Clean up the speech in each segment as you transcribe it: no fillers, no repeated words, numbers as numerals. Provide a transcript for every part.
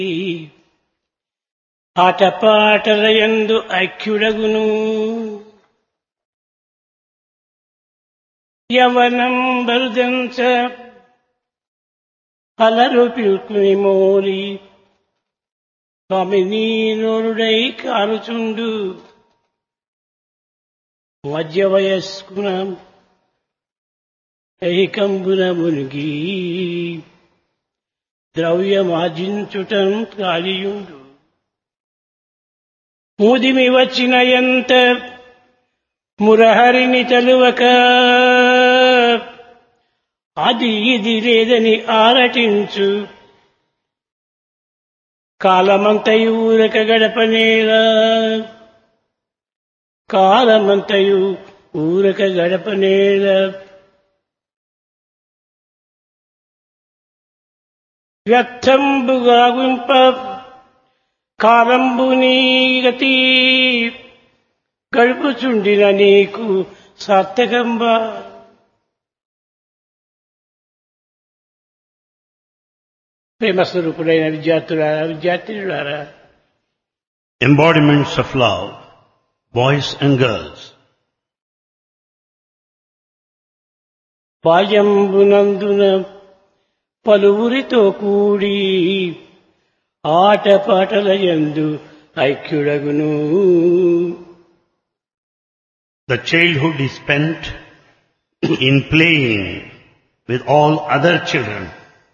ఆటపాటలయందు ఐక్యుడగును యవనం బరుదంచ అలరు పిల్కుని మోరి స్వామినీనుడై కారుచుండు మధ్య వయస్కున ఏకంబున మునిగి ద్రవ్యమార్జించుటం కాలియుండు ముదిమి వచ్చిన ఎంత మురహరిని తలువక అది ఇది లేదని ఆరటించు కాలమంతయు ఊరక గడపనేలా కాలమంతయు ఊరక గడపనేలా వ్యర్థంబుగా గుంప కాలంబు నీ గతి గడుపుచుండిన నీకు సార్థకంబా ప్రేమస్వరూపుడైన విద్యార్థినులారా Embodiments of love, boys and girls. బాల్యంబునందున పలువురితో కూడి ఆటపాటలయందు ఐక్యుడగును The childhood is spent in playing with all other children.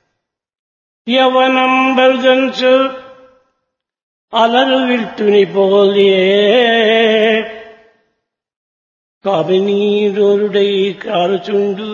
యవనం బరుదంచు అలరు విల్తుని పోలే కామినీరుడై కారుచుండు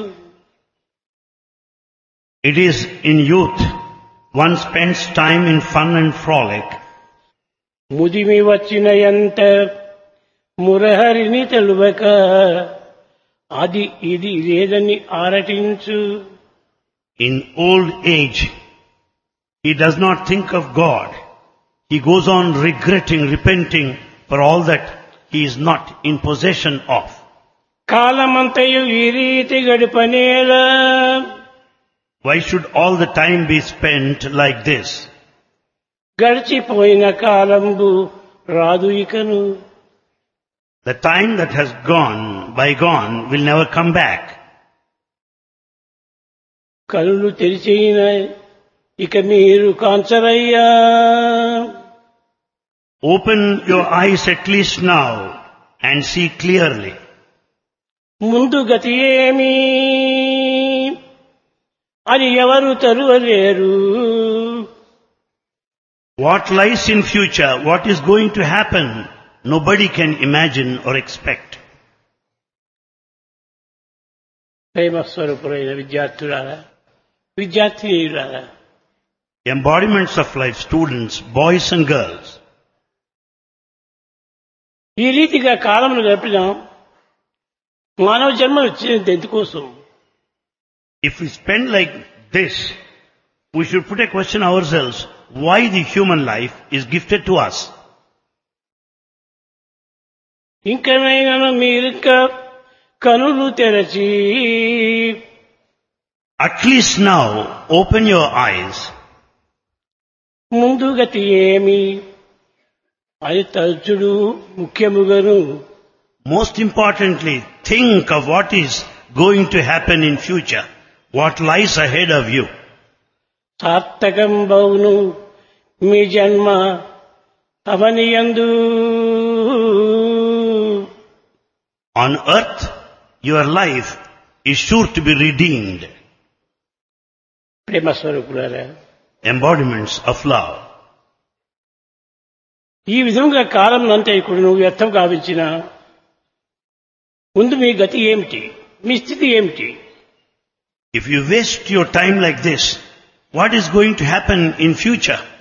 It is in youth one spends time in fun and frolic. ముదిమి వచ్చిన ఎంత మురహరిని తెలువక అది ఇది లేదని ఆరటించు In old age, he does not think of God. He goes on regretting, repenting for all that he is not in possession of. కాలమంతయు ఈ రీతి గడిపనేలా Why should all the time be spent like this? గడిచిపోయిన కాలంబు రాదు ఇకను The time that has bygone will never come back. కళ్ళు తెరిచిన ఇక మీరు కాంచరయ్యా Open your eyes at least now and see clearly. ముందు గతి ఏమి అని ఎవరు తరువలేరు What lies in future, what is going to happen, nobody can imagine or expect. ప్రేమస్వరూపులైన విద్యార్థినులారా Embodiments of life, students, boys and girls. ఈ రీతిగా కాలమును గడిపినాం మానవ జన్మ వచ్చినది ఎందుకోసం If we spend like this, we should put a question ourselves, why the human life is gifted to us? ఇంకనైనా మీరిక కనులు తెరచి At least now, open your eyes. ముందు గతి ఏమి అది తలుచుడు ముఖ్యముగను Most importantly, think of what is going to happen in future, what lies ahead of you. సార్థకం బౌను మీ జన్మ అవనియందు On earth, your life is sure to be redeemed. ప్రేమస్వరూపులారా Embodiments of love. ఈ విధంగా కాలం అంతా ఇప్పుడు నువ్వు వ్యర్థం కావించిన ముందు మీ గతి ఏమిటి మీ స్థితి ఏమిటి If you waste your time like this, what is going to happen in future?